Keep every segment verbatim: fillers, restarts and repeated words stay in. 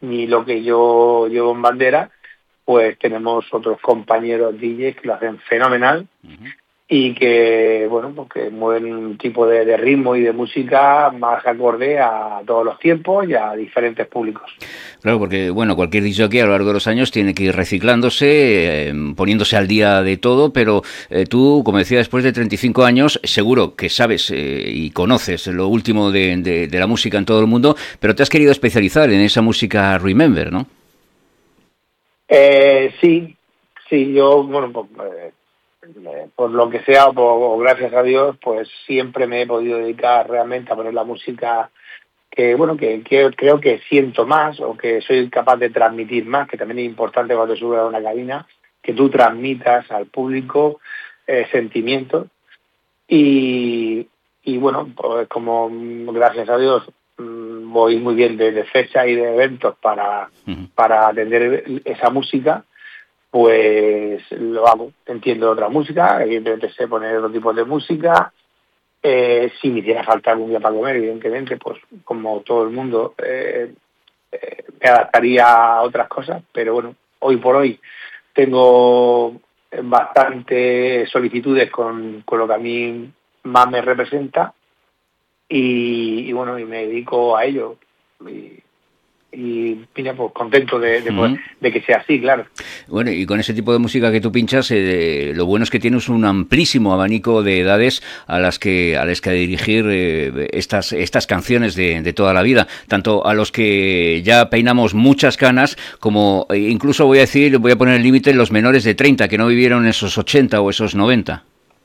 ni lo que yo llevo en bandera, pues tenemos otros compañeros D Js que lo hacen fenomenal. Uh-huh. Y que, bueno, porque mueven un tipo de, de ritmo y de música más acorde a todos los tiempos y a diferentes públicos. Claro, porque, bueno, cualquier D J a lo largo de los años tiene que ir reciclándose, eh, poniéndose al día de todo, pero eh, tú, como decía, después de treinta y cinco años, seguro que sabes eh, y conoces lo último de, de, de la música en todo el mundo, pero te has querido especializar en esa música Remember, ¿no? Eh, sí, sí, yo, bueno, pues... Eh, por lo que sea, o gracias a Dios, pues siempre me he podido dedicar realmente a poner la música que, bueno, que, que creo que siento más o que soy capaz de transmitir más, que también es importante cuando subes a una cabina, que tú transmitas al público eh, sentimientos. Y, y bueno, pues como gracias a Dios voy muy bien de, de fecha y de eventos para, uh-huh. para atender esa música, pues lo hago. Entiendo otra música, evidentemente sé poner otro tipo de música. Eh, si me hiciera falta algún día para comer, evidentemente, pues como todo el mundo, eh, eh, me adaptaría a otras cosas, pero bueno, hoy por hoy tengo bastantes solicitudes con, con lo que a mí más me representa y, y bueno, y me dedico a ello. Y, y mira, pues contento de, de, poder, de que sea así, claro. Bueno, y con ese tipo de música que tú pinchas, eh, lo bueno es que tienes un amplísimo abanico de edades a las que a las que dirigir eh, estas estas canciones de, de toda la vida, tanto a los que ya peinamos muchas canas, como eh, incluso voy a decir, voy a poner el límite, los menores de treinta, que no vivieron esos ochenta o esos noventa.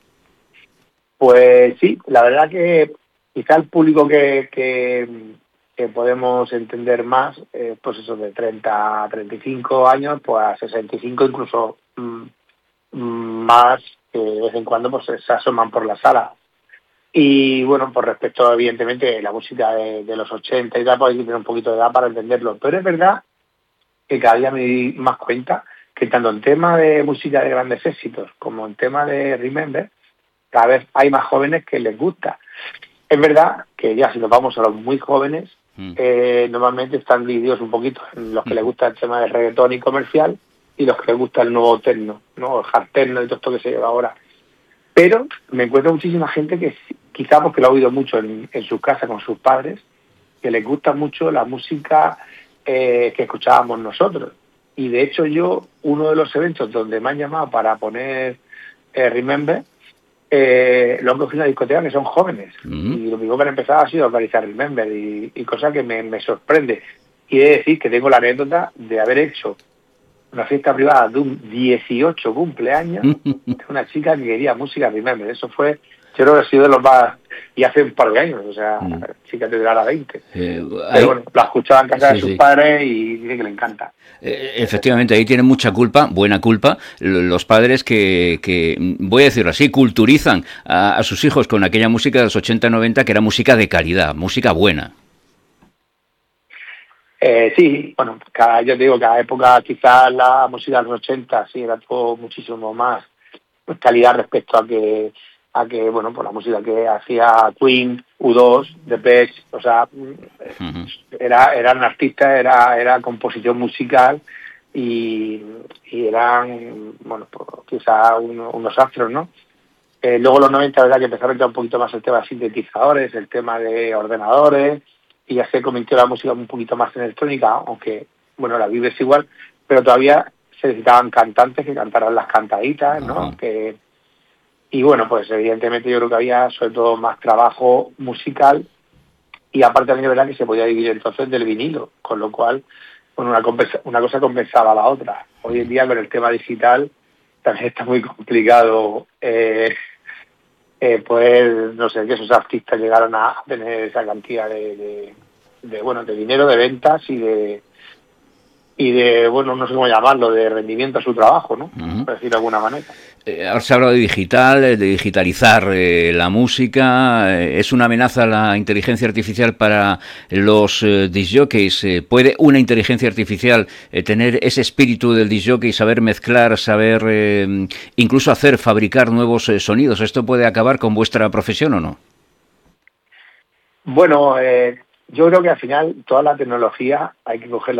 Pues sí, la verdad que quizá el público que... que que podemos entender más, eh, pues eso, de treinta a treinta y cinco años, pues a sesenta y cinco incluso mmm, más, que de vez en cuando pues se asoman por la sala. Y bueno, por respecto, evidentemente, la música de, de los ochenta y tal, pues hay que tener un poquito de edad para entenderlo. Pero es verdad que cada día me di más cuenta que tanto en tema de música de grandes éxitos como en tema de Remember, cada vez hay más jóvenes que les gusta. Es verdad que ya si nos vamos a los muy jóvenes, Eh, normalmente están divididos un poquito en los que les gusta el tema del reggaetón y comercial y los que les gusta el nuevo techno, ¿no? El hard techno y todo esto que se lleva ahora. Pero me encuentro muchísima gente que quizá porque lo ha oído mucho en, en su casa con sus padres, que les gusta mucho la música eh, que escuchábamos nosotros. Y de hecho yo, uno de los eventos donde me han llamado para poner eh, Remember, Eh, lo han cogido en una discoteca que son jóvenes. Uh-huh. Y lo único que han empezado ha sido a organizar Remember y, y cosa que me, me sorprende. Y he de decir que tengo la anécdota de haber hecho una fiesta privada de un dieciocho cumpleaños de una chica que quería música Remember. Eso fue, yo creo que ha sido de los más... Y hace un par de años, o sea, uh-huh. la chica tendrá la veinte. Eh, Pero hay... bueno, la escuchaba en casa sí, de sus sí. padres y dice que le encanta. Eh, efectivamente, ahí tienen mucha culpa, buena culpa, los padres que, que voy a decirlo así, culturizan a, a sus hijos con aquella música de los ochenta noventa que era música de calidad, música buena. Eh, sí, bueno, cada, yo te digo, cada época quizás la música de los ochenta sí era todo muchísimo más calidad respecto a que, a que bueno, pues la música que hacía Queen, U dos, The Beach, o sea, uh-huh. era, eran artistas, era, era composición musical y, y eran, bueno, pues quizás uno, unos astros, ¿no? Eh, luego los noventa, verdad que empezaron ya un poquito más el tema de sintetizadores, el tema de ordenadores, y ya se convirtió la música un poquito más electrónica, aunque, bueno, la vives igual, pero todavía se necesitaban cantantes que cantaran las cantaditas, ¿no? Uh-huh. Que, y bueno, pues evidentemente yo creo que había sobre todo más trabajo musical y aparte también es verdad que se podía dividir entonces del vinilo, con lo cual, bueno, una, compensa- una cosa compensaba a la otra. Hoy en día con el tema digital también está muy complicado eh, eh, poder, no sé, que esos artistas llegaron a tener esa cantidad de, de, de bueno, de dinero, de ventas y de y de, bueno, no sé cómo llamarlo, de rendimiento a su trabajo, ¿no? Uh-huh. Por decirlo de alguna manera. Eh, ahora se habla de digital, de digitalizar eh, la música. Eh, ¿Es una amenaza la inteligencia artificial para los eh, discjockeys? Eh, ¿Puede una inteligencia artificial eh, tener ese espíritu del discjockey, saber mezclar, saber eh, incluso hacer, fabricar nuevos eh, sonidos? ¿Esto puede acabar con vuestra profesión o no? Bueno, eh, yo creo que al final toda la tecnología hay que cogerla